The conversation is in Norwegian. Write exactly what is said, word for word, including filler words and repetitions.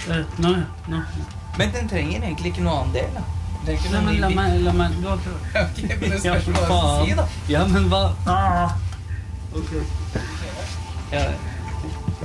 Uh, nå, nå. Men den trenger egentlig ikke noe annen del, da. Den trenger ikke Nei, noe men ny la bit. meg, la meg, du har prøvd. Ok, men det Ja, spørs for hva du skal si, faen. da. Ja, men hva? Ah. Ok. Ja,